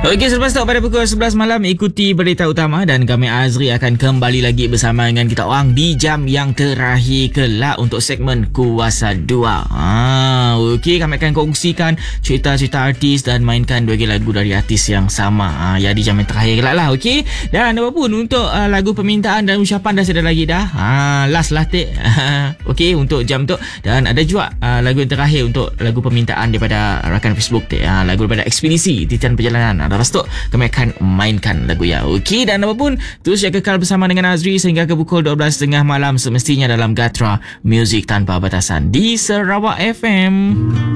Okey, selepas tu pada pukul 11 malam ikuti berita utama dan kami Azri akan kembali lagi bersama dengan kita orang di jam yang terakhir kelak untuk segmen Kuasa 2. Okey, kami akan kongsikan cerita-cerita artis dan mainkan 2 lagu dari artis yang sama. Ya, di jam yang terakhir kelak lah. Okey. Dan apapun untuk lagu permintaan dan ucapan dah sedia lagi dah. Last lah tik. Okey, untuk jam tu. Dan ada juga lagu yang terakhir untuk lagu permintaan daripada rakan Facebook tik. Lagu daripada Ekspedisi Titian Perjalanan. Lepas tu kami akan mainkan lagu ya. Okey, dan apapun terus ya kekal bersama dengan Azri sehingga ke pukul 12.30 malam semestinya dalam Gatra Music Tanpa Batasan di Sarawak FM.